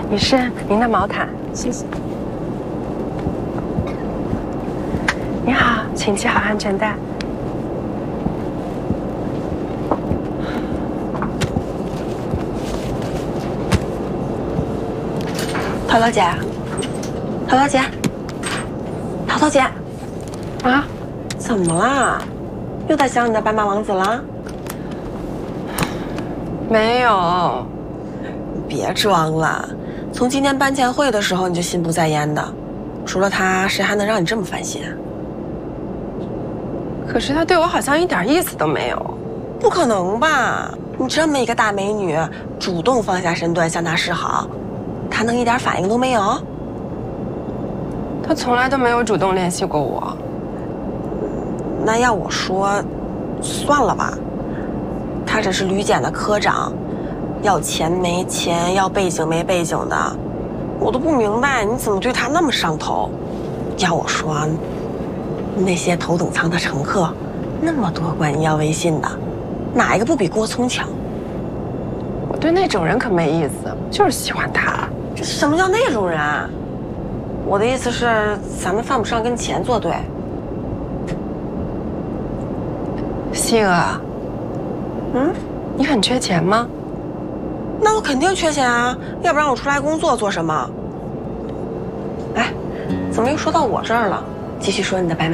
女士，您的毛毯， 谢谢。 你好，请系好安全带。 淘淘姐，淘淘姐，淘淘姐， 啊， 怎么啦？又在想你的白马王子了？ 没有。 别装了，从今天班前会的时候你就心不在焉的，除了他，谁还能让你这么烦心？ 可是他对我好像一点意思都没有。 不可能吧？你这么一个大美女，主动放下身段向他示好，他能一点反应都没有？ 他从来都没有主动联系过我。 那要我说，算了吧。他只是旅检的科长，要钱没钱，要背景没背景的，我都不明白你怎么对他那么上头。要我说，那些头等舱的乘客，那么多管你要微信的，哪一个不比郭聪强？ 我对那种人可没意思，就是喜欢他。 这什么叫那种人啊？我的意思是，咱们犯不上跟钱作对。 希娥，你很缺钱吗？ 那我肯定缺钱啊，要不然我出来工作做什么？哎，怎么又说到我这儿了？继续说你的白马。